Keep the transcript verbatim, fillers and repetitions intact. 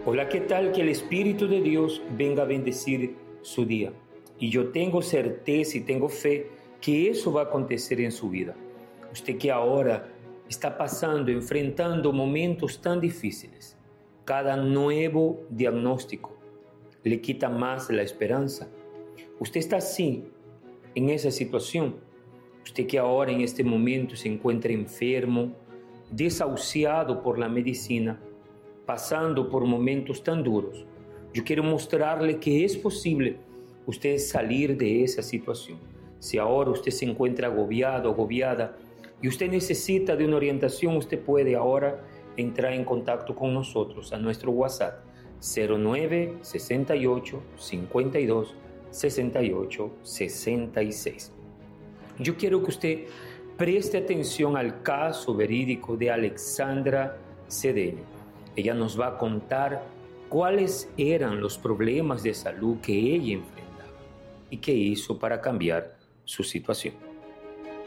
Hola, ¿qué tal? Que el Espíritu de Dios venga a bendecir su día. Y yo tengo certeza y tengo fe que eso va a acontecer en su vida. Usted que ahora está pasando, enfrentando momentos tan difíciles, cada nuevo diagnóstico le quita más la esperanza. Usted está así, en esa situación. Usted que ahora en este momento se encuentra enfermo, desahuciado por la medicina, pasando por momentos tan duros, yo quiero mostrarle que es posible usted salir de esa situación. Si ahora usted se encuentra agobiado, agobiada, y usted necesita de una orientación, usted puede ahora entrar en contacto con nosotros a nuestro WhatsApp cero nueve sesenta y ocho cincuenta y dos sesenta y ocho sesenta y seis. Yo quiero que usted preste atención al caso verídico de Alexandra Cedeño. Ella nos va a contar cuáles eran los problemas de salud que ella enfrentaba y qué hizo para cambiar su situación.